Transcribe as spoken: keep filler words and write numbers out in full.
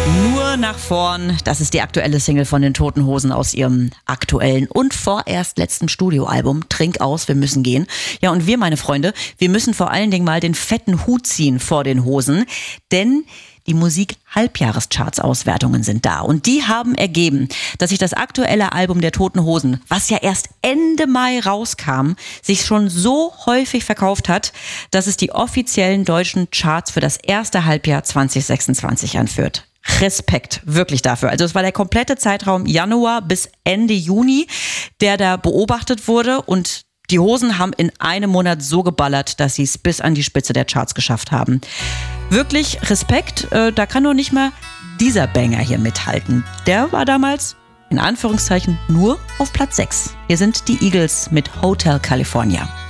Nur nach vorn, das ist die aktuelle Single von den Toten Hosen aus ihrem aktuellen und vorerst letzten Studioalbum Trink aus, wir müssen gehen. Ja, und wir, meine Freunde, wir müssen vor allen Dingen mal den fetten Hut ziehen vor den Hosen, denn die Musik-Halbjahrescharts-Auswertungen sind da und die haben ergeben, dass sich das aktuelle Album der Toten Hosen, was ja erst Ende Mai rauskam, sich schon so häufig verkauft hat, dass es die offiziellen deutschen Charts für das erste Halbjahr zwanzig sechsundzwanzig anführt. Respekt, wirklich dafür. Also es war der komplette Zeitraum Januar bis Ende Juni, der da beobachtet wurde und die Hosen haben in einem Monat so geballert, dass sie es bis an die Spitze der Charts geschafft haben. Wirklich Respekt, äh, da kann doch nicht mal dieser Banger hier mithalten. Der war damals, in Anführungszeichen, nur auf Platz sechs. Hier sind die Eagles mit Hotel California.